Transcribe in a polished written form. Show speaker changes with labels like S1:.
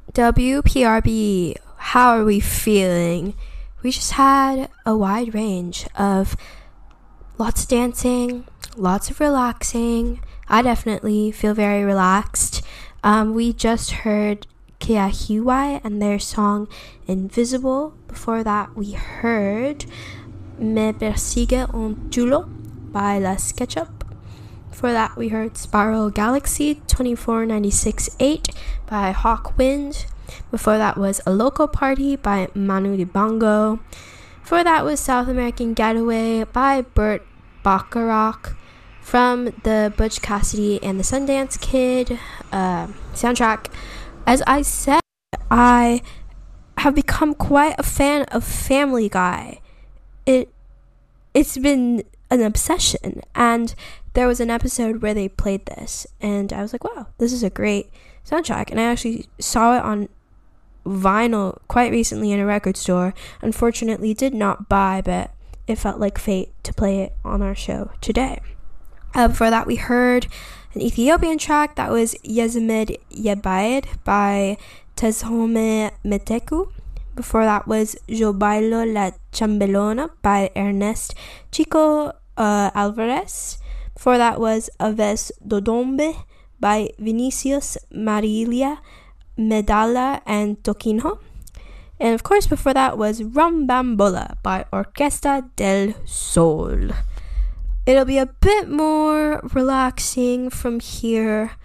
S1: WPRB, how are we feeling? We just had a wide range of lots of dancing, lots of relaxing. I definitely feel very relaxed. We just heard Keahiwai and their song Invisible. Before that, we heard Me Persigue un Chulo by La SketchUp. Before that, we heard Spiral Galaxy 24968 by Hawkwind. Before that was A Local Party by Manu Dibango. Before that was South American Getaway by Burt Bacharach from the Butch Cassidy and the Sundance Kid soundtrack. As I said, I have become quite a fan of Family Guy. It's been an obsession, and there was an episode where they played this, and I was like, wow, this is a great soundtrack. And I actually saw it on vinyl quite recently in a record store. Unfortunately, did not buy, but it felt like fate to play it on our show today. Before that, we heard an Ethiopian track that was Yezimed Yebaed by Tezhome Meteku. Before that was Yo Bailo La Chambelona by Ernest Chico Alvarez. Before that was Aves Dodombe by Vinicius Marilia Medalla and Toquinho. And of course, before that was Rambambola by Orquesta del Sol. It'll be a bit more relaxing from here